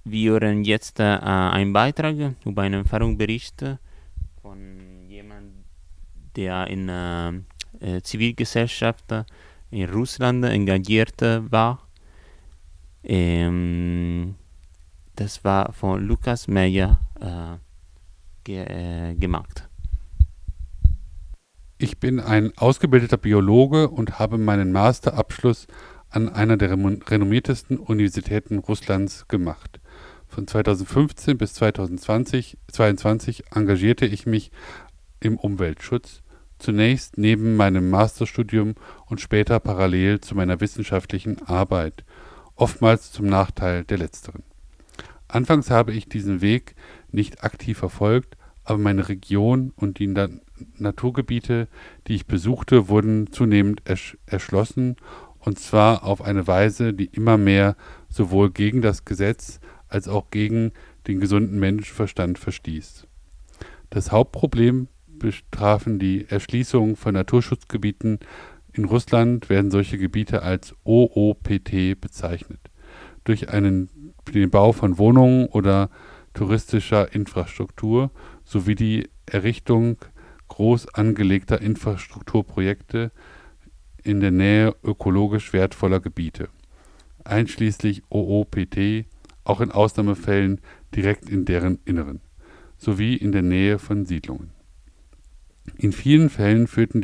Wir hören jetzt einen Beitrag über einen Erfahrungsbericht von jemandem, der in Zivilgesellschaft in Russland engagiert war. Das war von Lukas Meyer gemacht. Ich bin ein ausgebildeter Biologe und habe meinen Masterabschluss an einer der renommiertesten Universitäten Russlands gemacht. Von 2015 bis 2022 engagierte ich mich im Umweltschutz, zunächst neben meinem Masterstudium und später parallel zu meiner wissenschaftlichen Arbeit, oftmals zum Nachteil der letzteren. Anfangs habe ich diesen Weg nicht aktiv verfolgt, aber meine Region und die Naturgebiete, die ich besuchte, wurden zunehmend erschlossen, und zwar auf eine Weise, die immer mehr sowohl gegen das Gesetz als auch gegen den gesunden Menschenverstand verstieß. Das Hauptproblem betrafen die Erschließung von Naturschutzgebieten. In Russland werden solche Gebiete als OOPT bezeichnet. Durch den Bau von Wohnungen oder touristischer Infrastruktur sowie die Errichtung groß angelegter Infrastrukturprojekte in der Nähe ökologisch wertvoller Gebiete, einschließlich OOPT, auch in Ausnahmefällen direkt in deren Inneren, sowie in der Nähe von Siedlungen. In vielen Fällen führten